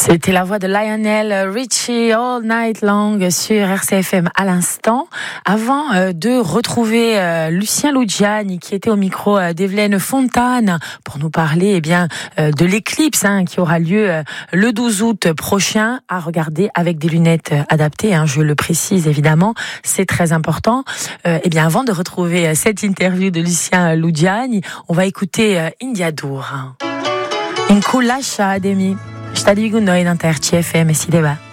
C'était la voix de Lionel Richie All Night Long sur RCFM à l'instant. Avant de retrouver Lucien Lugiani qui était au micro d'Evelyne Fontane pour nous parler de l'éclipse qui aura lieu le 12 août prochain, à regarder avec des lunettes adaptées, je le précise évidemment, c'est très important. Avant de retrouver cette interview de Lucien Lugiani, on va écouter India Dur. In Kulasha Ademi. Stadi Gunoi d'Inter CFM e si deva.